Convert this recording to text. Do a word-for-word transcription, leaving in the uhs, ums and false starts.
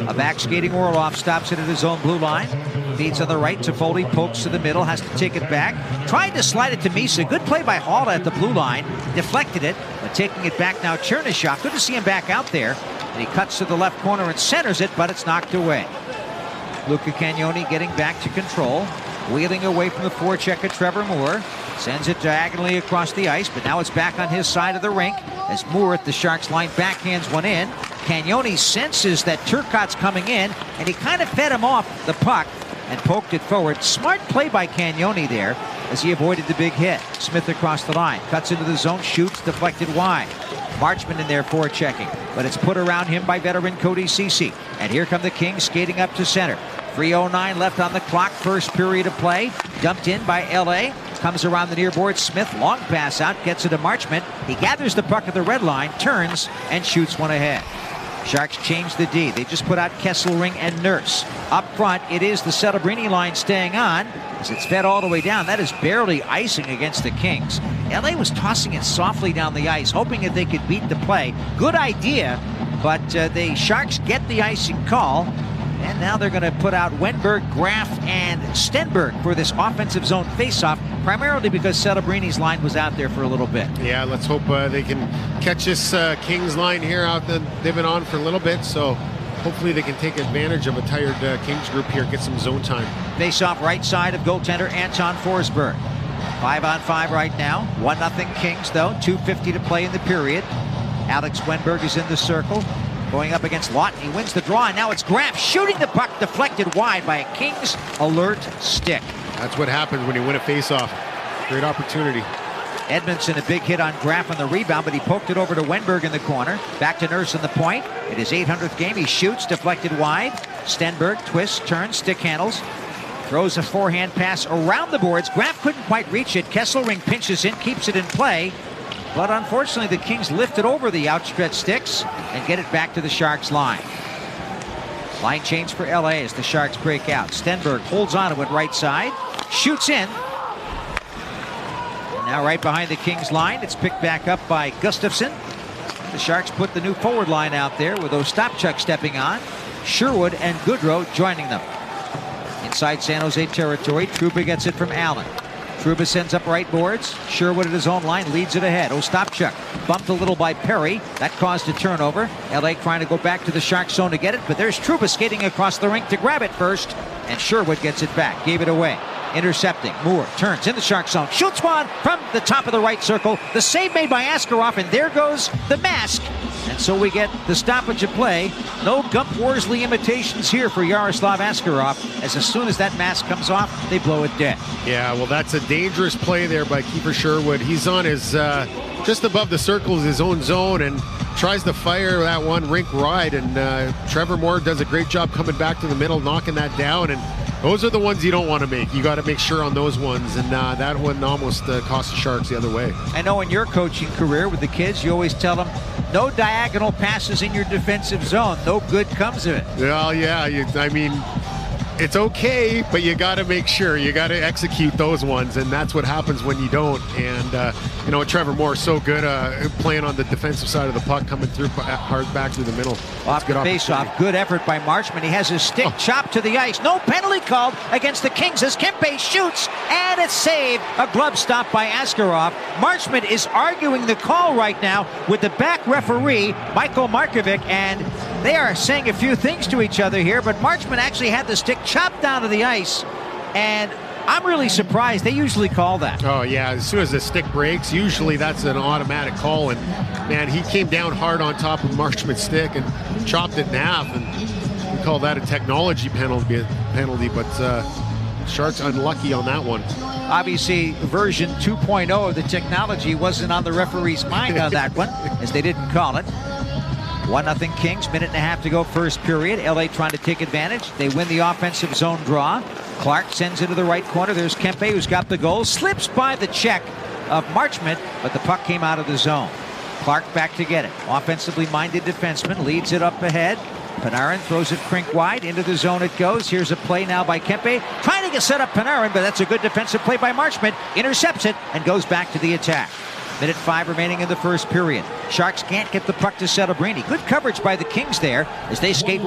A back skating Orlov stops it at his own blue line. Feeds on the right. Toffoli pokes to the middle, has to take it back. Tried to slide it to Misa. Good play by Hall at the blue line. Deflected it, but taking it back now, Chernyshov. Good to see him back out there. And he cuts to the left corner and centers it, but it's knocked away. Luca Cagnoni getting back to control. Wheeling away from the forecheck of Trevor Moore. Sends it diagonally across the ice, but now it's back on his side of the rink as Moore at the Sharks line backhands one in. Cagnoni senses that Turcotte's coming in, and he kind of fed him off the puck and poked it forward. Smart play by Cagnoni there as he avoided the big hit. Smith across the line, cuts into the zone, shoots, deflected wide. Marchment in there forechecking, but it's put around him by veteran Cody Ceci. And here come the Kings skating up to center. three oh nine left on the clock, first period of play. Dumped in by L A. Comes around the near board. Smith, long pass out, gets it to Marchment. He gathers the puck at the red line, turns, and shoots one ahead. Sharks change the D. They just put out Kesselring and Nurse. Up front, it is the Celebrini line staying on as it's fed all the way down. That is barely icing against the Kings. L A was tossing it softly down the ice, hoping that they could beat the play. Good idea, but uh, the Sharks get the icing call. And now they're going to put out Wenberg, Graf, and Stenberg for this offensive zone faceoff, primarily because Celebrini's line was out there for a little bit. Yeah, let's hope uh, they can catch this uh, Kings line here out that they've been on for a little bit, so hopefully they can take advantage of a tired uh, Kings group here, get some zone time. Faceoff right side of goaltender Anton Forsberg. Five on five right now. One nothing Kings, though. two fifty to play in the period. Alex Wenberg is in the circle. Going up against Lawton. He wins the draw, and now it's Graf shooting the puck, deflected wide by a Kings alert stick. That's what happens when you win a faceoff. Great opportunity. Edmondson, a big hit on Graf on the rebound, but he poked it over to Wenberg in the corner. Back to Nurse in the point. It is eight hundredth game. He shoots, deflected wide. Stenberg twists, turns, stick handles. Throws a forehand pass around the boards. Graf couldn't quite reach it. Kesselring pinches in, keeps it in play. But unfortunately, the Kings lift it over the outstretched sticks and get it back to the Sharks line. Line change for L A as the Sharks break out. Stenberg holds on to it right side, shoots in. And now right behind the Kings line, it's picked back up by Gustafsson. The Sharks put the new forward line out there with Ostapchuk stepping on, Sherwood and Goodrow joining them. Inside San Jose territory, Trouba gets it from Allen. Trouba sends up right boards. Sherwood at his own line leads it ahead. Ostapchuk bumped a little by Perry. That caused a turnover. L A trying to go back to the Shark zone to get it, but there's Trouba skating across the rink to grab it first, and Sherwood gets it back. Gave it away. Intercepting. Moore turns in the Shark zone. Shoots one from the top of the right circle. The save made by Askarov, and there goes the mask. And so we get the stoppage of play. No Gump Worsley imitations here for Yaroslav Askarov, as as soon as that mask comes off, they blow it dead. Yeah, well, that's a dangerous play there by Kiefer Sherwood. He's on his, uh, just above the circles, his own zone, and tries to fire that one rink wide, and uh, Trevor Moore does a great job coming back to the middle, knocking that down, and those are the ones you don't want to make. You got to make sure on those ones, and uh, that one almost uh, cost the Sharks the other way. I know in your coaching career with the kids, you always tell them, no diagonal passes in your defensive zone. No good comes of it. Well, yeah, you, I mean, it's okay, but you got to make sure. You got to execute those ones, and that's what happens when you don't. And, uh, you know, Trevor Moore is so good uh, playing on the defensive side of the puck, coming through hard back through the middle. Off the face-off, good effort by Marchment. He has his stick oh. chopped to the ice. No penalty called against the Kings as Kempe shoots, and it's saved. A glove stop by Askarov. Marchment is arguing the call right now with the back referee, Michael Markovic, and they are saying a few things to each other here, but Marchment actually had the stick chopped down to the ice, and I'm really surprised. They usually call that. Oh, yeah. As soon as the stick breaks, usually that's an automatic call, and, man, he came down hard on top of Marchment's stick and chopped it in half, and we call that a technology penalty, penalty but uh, Sharks unlucky on that one. Obviously, version two point oh of the technology wasn't on the referee's mind on that one, as they didn't call it. one nothing Kings, minute and a half to go first period. L A trying to take advantage. They win the offensive zone draw. Clark sends it to the right corner. There's Kempe, who's got the goal. Slips by the check of Marchment, but the puck came out of the zone. Clark back to get it. Offensively minded defenseman leads it up ahead. Panarin throws it crink wide. Into the zone it goes. Here's a play now by Kempe. Trying to get set up Panarin, but that's a good defensive play by Marchment. Intercepts it and goes back to the attack. Minute five remaining in the first period. Sharks can't get the puck to Celebrini. Good coverage by the Kings there as they skate